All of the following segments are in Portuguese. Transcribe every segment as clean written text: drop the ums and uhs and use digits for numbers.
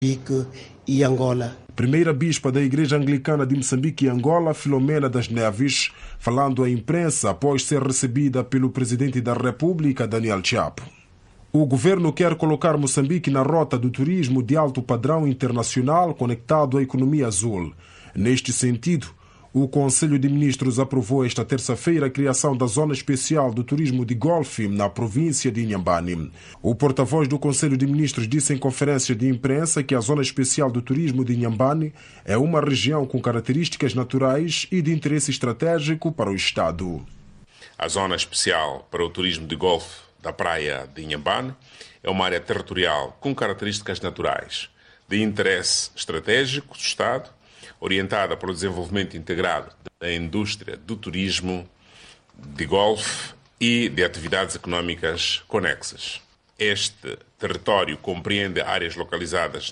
Moçambique e Angola. Primeira bispa da Igreja Anglicana de Moçambique e Angola, Filomena das Neves, falando à imprensa após ser recebida pelo presidente da República, Daniel Chapo. O governo quer colocar Moçambique na rota do turismo de alto padrão internacional conectado à economia azul. Neste sentido, o Conselho de Ministros aprovou esta terça-feira a criação da Zona Especial do Turismo de Golfe na província de Inhambane. O porta-voz do Conselho de Ministros disse em conferência de imprensa que a Zona Especial do Turismo de Inhambane é uma região com características naturais e de interesse estratégico para o Estado. A Zona Especial para o Turismo de Golfe da Praia de Inhambane é uma área territorial com características naturais de interesse estratégico do Estado, orientada para o desenvolvimento integrado da indústria do turismo, de golfe e de atividades económicas conexas. Este território compreende áreas localizadas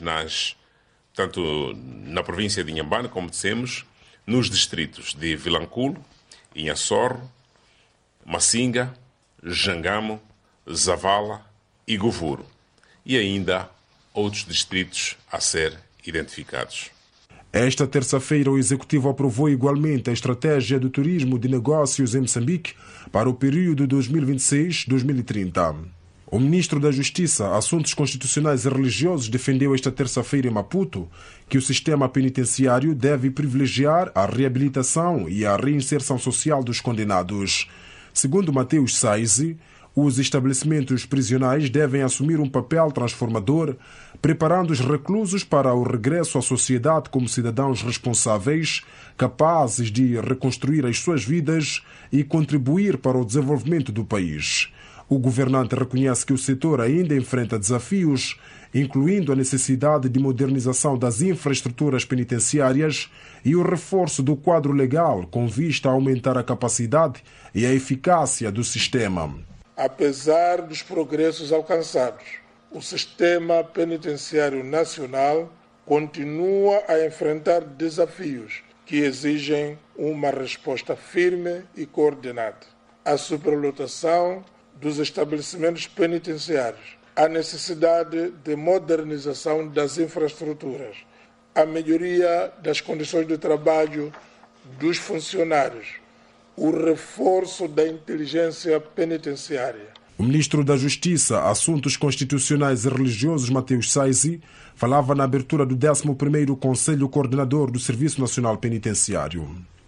tanto na província de Inhambane, como dissemos, nos distritos de Vilanculo, Inhaçorro, Massinga, Jangamo, Zavala e Govuro, e ainda outros distritos a ser identificados. Esta terça-feira, o Executivo aprovou igualmente a Estratégia do Turismo de Negócios em Moçambique para o período 2026-2030. O Ministro da Justiça, Assuntos Constitucionais e Religiosos defendeu esta terça-feira em Maputo que o sistema penitenciário deve privilegiar a reabilitação e a reinserção social dos condenados. Segundo Mateus Saizi, os estabelecimentos prisionais devem assumir um papel transformador, preparando os reclusos para o regresso à sociedade como cidadãos responsáveis, capazes de reconstruir as suas vidas e contribuir para o desenvolvimento do país. O governante reconhece que o setor ainda enfrenta desafios, incluindo a necessidade de modernização das infraestruturas penitenciárias e o reforço do quadro legal com vista a aumentar a capacidade e a eficácia do sistema. Apesar dos progressos alcançados, o sistema penitenciário nacional continua a enfrentar desafios que exigem uma resposta firme e coordenada. A superlotação dos estabelecimentos penitenciários, a necessidade de modernização das infraestruturas, a melhoria das condições de trabalho dos funcionários, o reforço da inteligência penitenciária. O Ministro da Justiça, Assuntos Constitucionais e Religiosos, Mateus Saizi, falava na abertura do 11º Conselho Coordenador do Serviço Nacional Penitenciário.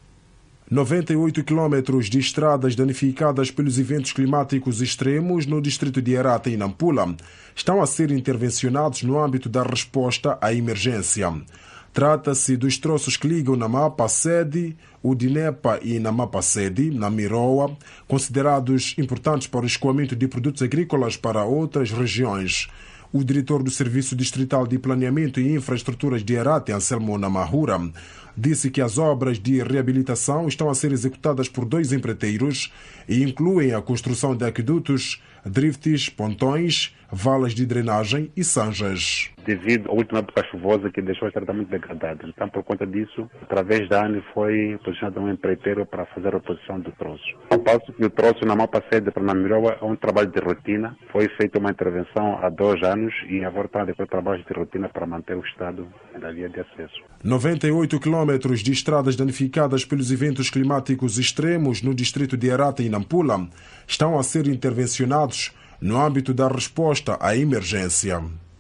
98 quilômetros de estradas danificadas pelos eventos climáticos extremos no distrito de Herata e Nampula estão a ser intervencionados no âmbito da resposta à emergência. Trata-se dos troços que ligam Namapa-Sede, Udinepa e Namapa-Sede, na Miroa, considerados importantes para o escoamento de produtos agrícolas para outras regiões. O diretor do Serviço Distrital de Planeamento e Infraestruturas de Herata, Anselmo Namahura, disse que as obras de reabilitação estão a ser executadas por 2 empreiteiros e incluem a construção de aquedutos, drifts, pontões, valas de drenagem e sanjas. Devido à última época chuvosa que deixou os tratamentos degradados. Então, por conta disso, através da ANE foi posicionado um empreiteiro para fazer a reposição do troço. Ao passo que o troço na Mapa-Sede para Namiroa é um trabalho de rotina. Foi feita uma intervenção há 2 anos e agora está a depois trabalhos de rotina para manter o estado da via de acesso. 98 quilômetros de estradas danificadas pelos eventos climáticos extremos no distrito de Herata e Nampula estão a ser intervencionados no âmbito da resposta à emergência.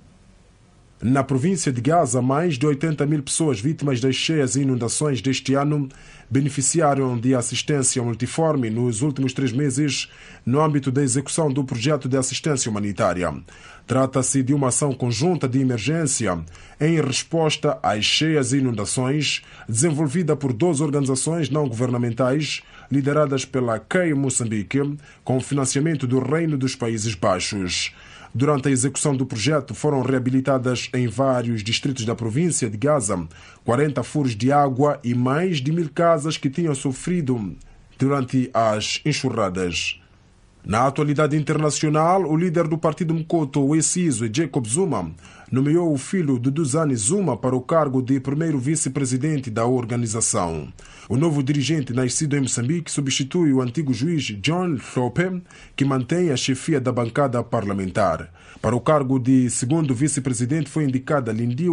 Na província de Gaza, mais de 80 mil pessoas vítimas das cheias e inundações deste ano beneficiaram de assistência multiforme nos últimos 3 meses no âmbito da execução do projeto de assistência humanitária. Trata-se de uma ação conjunta de emergência em resposta às cheias e inundações desenvolvida por 2 organizações não governamentais lideradas pela CEI Moçambique com financiamento do Reino dos Países Baixos. Durante a execução do projeto foram reabilitadas em vários distritos da província de Gaza 40 furos de água e mais de 1000 casas que tinham sofrido durante as enxurradas. Na atualidade internacional, o líder do partido Mkoto, o ex-ISO, Jacob Zuma, nomeou o filho de Duzane Zuma para o cargo de primeiro vice-presidente da organização. O novo dirigente, nascido em Moçambique, substitui o antigo juiz John Thope, que mantém a chefia da bancada parlamentar. Para o cargo de segundo vice-presidente foi indicada Lindy